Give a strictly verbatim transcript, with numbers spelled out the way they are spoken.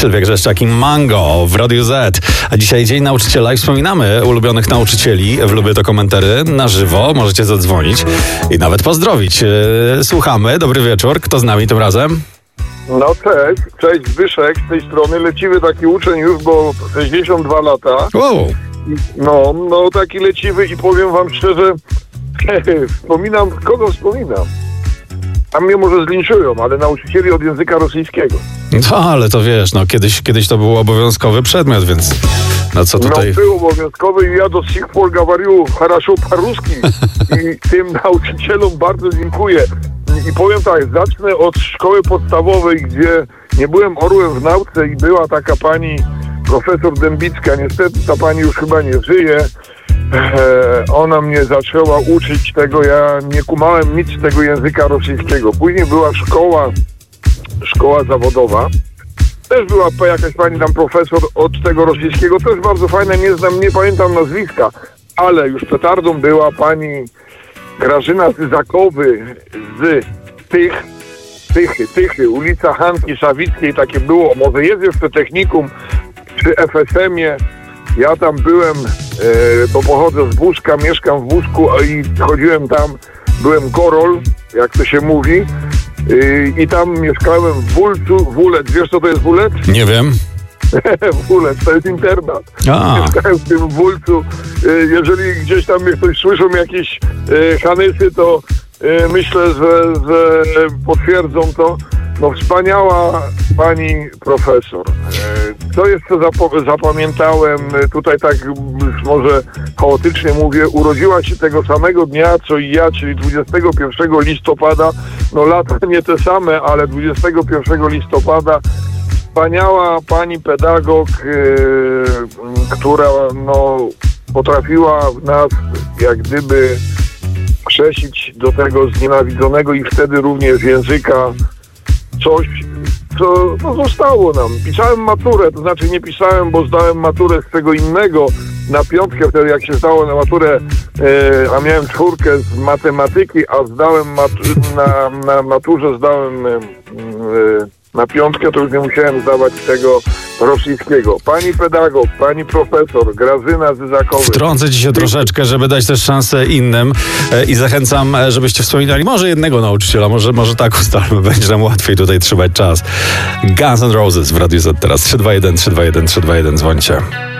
Sylwia Grzeszczak i Mango w Radiu Z. A dzisiaj Dzień Nauczyciela i wspominamy ulubionych nauczycieli w Lubię to Komentary na żywo. Możecie zadzwonić i nawet pozdrowić. Słuchamy. Dobry wieczór. Kto z nami tym razem? No cześć, cześć Zbyszek z tej strony. Leciwy taki uczeń już, bo sześćdziesiąt dwa lata. Wow. No, no taki leciwy i powiem wam szczerze, wspominam, kogo wspominam? A mnie może zlinczują, ale nauczycieli od języka rosyjskiego. No ale to wiesz, no kiedyś, kiedyś to był obowiązkowy przedmiot, więc no co tutaj... No był obowiązkowy i ja do sих пор говорю хорошо по-русски i tym nauczycielom bardzo dziękuję. I powiem tak, zacznę od szkoły podstawowej, gdzie nie byłem orłem w nauce i była taka pani profesor Dębicka. Niestety ta pani już chyba nie żyje. Eee, ona mnie zaczęła uczyć tego, ja nie kumałem nic z tego języka rosyjskiego. Później była szkoła, szkoła zawodowa. Też była jakaś pani tam profesor od tego rosyjskiego, też bardzo fajna, nie znam, nie pamiętam nazwiska, ale już petardą była pani Grażyna Zyzakowy z tych, Tychy, Tychy, ulica Hanki Szawickiej, takie było, może jest jeszcze technikum przy F S M-ie. Ja tam byłem, e, bo pochodzę z Buszka, mieszkam w Buszku i chodziłem tam, byłem Korol, jak to się mówi, e, i tam mieszkałem w Wólcu, Wólec, wiesz co to jest Wólec? Nie wiem. Wólec, to jest internat. A. Mieszkałem w tym Wólcu. E, jeżeli gdzieś tam mnie ktoś słyszą jakieś e, hanysy, to e, myślę, że, że potwierdzą to. No wspaniała pani profesor. Co jeszcze zap- zapamiętałem, tutaj tak może chaotycznie mówię, urodziła się tego samego dnia, co i ja, czyli dwudziestego pierwszego listopada. No lata nie te same, ale dwudziestego pierwszego listopada. Wspaniała pani pedagog, yy, która no, potrafiła w nas jak gdyby krzesić do tego znienawidzonego i wtedy również języka coś, co no, zostało nam. Pisałem maturę, to znaczy nie pisałem, bo zdałem maturę z czego innego na piątkę, wtedy jak się zdało na maturę, e, a miałem czwórkę z matematyki, a zdałem mat- na, na maturze zdałem e, e, na piątkę, to już nie musiałem zdawać tego rosyjskiego. Pani pedagog, pani profesor Grażyna Zyzakowa. Wtrącę ci się troszeczkę, żeby dać też szansę innym e, i zachęcam, e, żebyście wspominali może jednego nauczyciela, może, może tak ustalmy, będzie nam łatwiej tutaj trzymać czas. Guns N' Roses w Radiu Z teraz. trzy dwa jeden, trzy dwa jeden, trzy dwa jeden, dzwońcie.